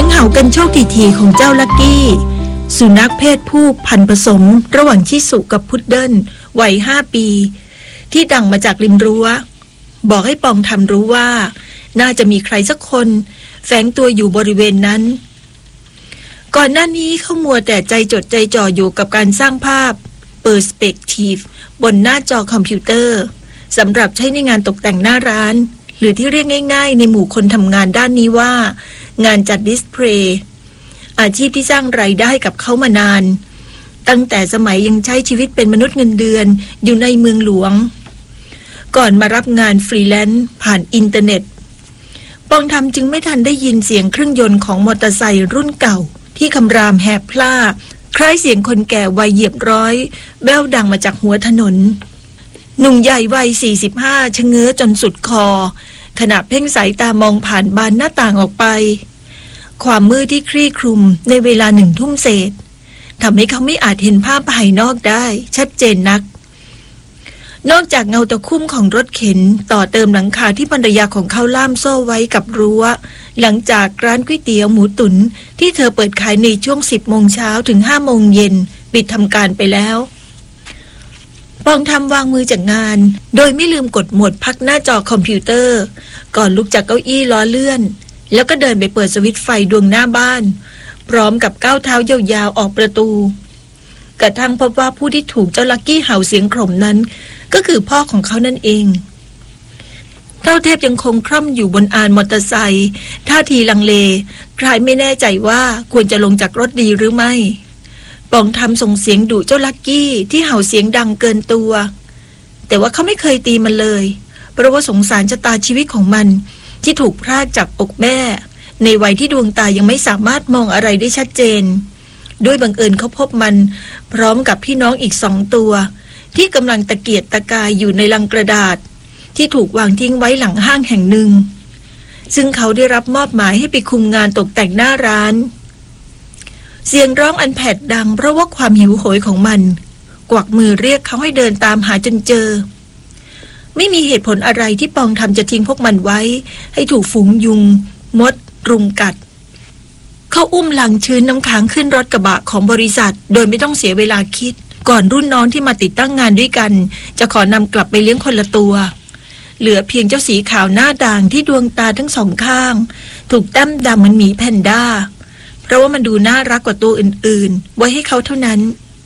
เห่ากันโชคทีของเจ้าลักกี้สุนัขเพศผู้พันธุ์ผสมระหว่างชิสุกับพุดเดิ้ลวัย5 ปีที่ดังมาจากริมรั้วบอกให้ปองทำรู้ว่าน่าจะมีใครสักคนแฝงตัวอยู่บริเวณนั้นก่อนหน้านี้เขามัวแต่ใจจดใจจ่ออยู่กับการสร้างภาพ Perspective บนหน้าจอคอมพิวเตอร์สำหรับใช้ในงานตกแต่งหน้าร้านหรือที่เรียกง่ายๆในหมู่คนทำงานด้านนี้ว่างานจัดดิสเพลย์อาชีพที่สร้างรายได้กับเขามานานตั้งแต่สมัยยังใช้ชีวิตเป็นมนุษย์เงินเดือนอยู่ในเมืองหลวงก่อนมารับงานฟรีแลนซ์ผ่านอินเทอร์เน็ตปองทำจึงไม่ทันได้ยินเสียงเครื่องยนต์ของมอเตอร์ไซค์รุ่นเก่าที่คำรามแหบพล่าคล้ายเสียงคนแก่วัยเหยียบร้อยแว่วดังมาจากหัวถนนหนุ่มใหญ่วัย45ชะเง้อจนสุดคอขณะเพ่งสายตามองผ่านบานหน้าต่างออกไปความมืดที่คลี่คลุมในเวลา1 ทุ่มเศษทำให้เขาไม่อาจเห็นภาพภายนอกได้ชัดเจนนักนอกจากเงาตะคุ่มของรถเข็นต่อเติมหลังคาที่ภรรยาของเขาล่ามโซ่ไว้กับรั้วหลังจากร้านก๋วยเตี๋ยวหมูตุ๋นที่เธอเปิดขายในช่วง10 โมงเช้าถึง5 โมงเย็นปิดทำการไปแล้วปองทำวางมือจากงานโดยไม่ลืมกดโหมดพักหน้าจอคอมพิวเตอร์ก่อนลุกจากเก้าอี้ล้อเลื่อนแล้วก็เดินไปเปิดสวิตช์ไฟดวงหน้าบ้านพร้อมกับก้าวเท้ายาวๆออกประตูกระทั่งพบว่าผู้ที่ถูกเจ้าลักกี้เห่าเสียงโกรธนั้นก็คือพ่อของเขานั่นเองเท่าเทพยังคงคร่ำอยู่บนอานมอเตอร์ไซค์ท่าทีลังเลคล้ายไม่แน่ใจว่าควรจะลงจากรถดีหรือไม่ปองทำส่งเสียงดุเจ้าลักกี้ที่เห่าเสียงดังเกินตัวแต่ว่าเขาไม่เคยตีมันเลยเพราะว่าสงสารชะตาชีวิตของมันที่ถูกพรากจากอกแม่ในวัยที่ดวงตายังไม่สามารถมองอะไรได้ชัดเจนด้วยบังเอิญเขาพบมันพร้อมกับพี่น้องอีก2 ตัวที่กำลังตะเกียกตะกายอยู่ในลังกระดาษที่ถูกวางทิ้งไว้หลังห้างแห่งหนึ่งซึ่งเขาได้รับมอบหมายให้ไปคุมงานตกแต่งหน้าร้านเสียงร้องอันแผดดังเพราะว่าความหิวโหยของมันกวักมือเรียกเขาให้เดินตามหาจนเจอไม่มีเหตุผลอะไรที่ปองทำจะทิ้งพวกมันไว้ให้ถูกฝูงยุงมดรุมกัดเขาอุ้มลังชื้นน้ำค้างขึ้นรถกระบะของบริษัทโดยไม่ต้องเสียเวลาคิดก่อนรุ่นน้องที่มาติดตั้งงานด้วยกันจะขอนำกลับไปเลี้ยงคนละตัวเหลือเพียงเจ้าสีขาวหน้าด่างที่ดวงตาทั้ง2 ข้างถูกแต้มดำเหมือนหมีแพนด้าเพราะว่ามันดูน่ารักกว่าตัวอื่นๆไว้ให้เขาเท่านั้น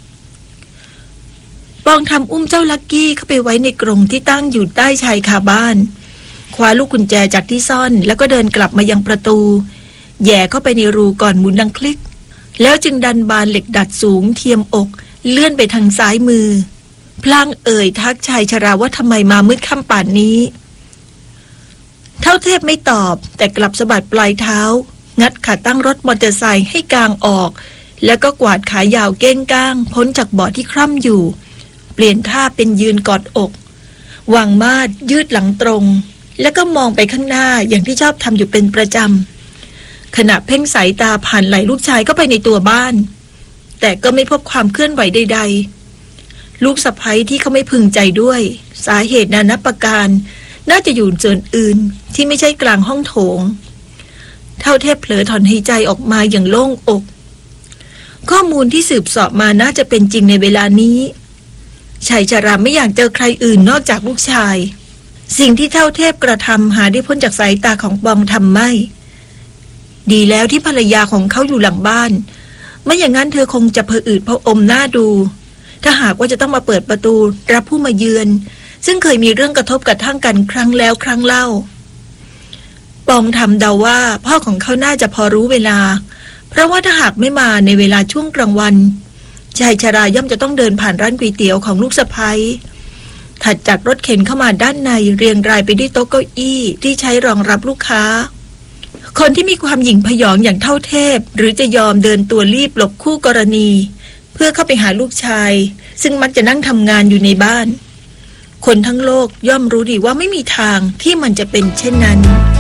ปองทำอุ้มเจ้าลักกี้เข้าไปไว้ในกรงที่ตั้งอยู่ใต้ชายคาบ้านคว้าลูกกุญแจจากที่ซ่อนแล้วก็เดินกลับมายังประตูแย่เข้าไปในรูก่อนหมุนดังคลิกแล้วจึงดันบานเหล็กดัดสูงเทียมอกเลื่อนไปทางซ้ายมือพลางเอ่ยทักชายชราว่าทำไมมามืดค่ำป่านนี้เท่าเทพไม่ตอบแต่กลับสะบัดปลายเท้างัดขาตั้งรถมอเตอร์ไซค์ให้กางออกแล้วก็กวาดขายาวเก้งก้างพ้นจากเบาะที่คร่ำอยู่เปลี่ยนท่าเป็นยืนกอดอกวางมาดยืดหลังตรงแล้วก็มองไปข้างหน้าอย่างที่ชอบทำอยู่เป็นประจำขณะเพ่งสายตาผ่านไหล่ลูกชายเข้าไปในตัวบ้านแต่ก็ไม่พบความเคลื่อนไหวใดๆลูกสะใภ้ที่เขาไม่พึงใจด้วยสาเหตุนานับประการน่าจะอยู่ส่วนอื่นที่ไม่ใช่กลางห้องโถงเท่าเทพเผลอถอนหายใจออกมาอย่างโล่งอกข้อมูลที่สืบเสาะมาน่าจะเป็นจริงในเวลานี้ชายชราไม่อยากเจอใครอื่นนอกจากลูกชายสิ่งที่เท่าเทพกระทำหาได้พ้นจากสายตาของปองทำไม่ดีแล้วที่ภรรยาของเขาอยู่หลังบ้านไม่อย่างนั้นเธอคงจะผะอืดผะอมหน้าดูถ้าหากว่าจะต้องมาเปิดประตูรับผู้มาเยือนซึ่งเคยมีเรื่องกระทบกระทั่งกันครั้งแล้วครั้งเล่าปองทำเดาว่าพ่อของเขาน่าจะพอรู้เวลาเพราะว่าถ้าหากไม่มาในเวลาช่วงกลางวันชายชราย่อมจะต้องเดินผ่านร้านก๋วยเตี๋ยวของลูกสะใภ้ถัดจากรถเข็นเข้ามาด้านในเรียงรายไปด้วยโต๊ะเก้าอี้ที่ใช้รองรับลูกค้าคนที่มีความหยิ่งพยองอย่างเท่าเทพหรือจะยอมเดินตัวรีบหลบคู่กรณีเพื่อเข้าไปหาลูกชายซึ่งมักจะนั่งทำงานอยู่ในบ้านคนทั้งโลกย่อมรู้ดีว่าไม่มีทางที่มันจะเป็นเช่นนั้น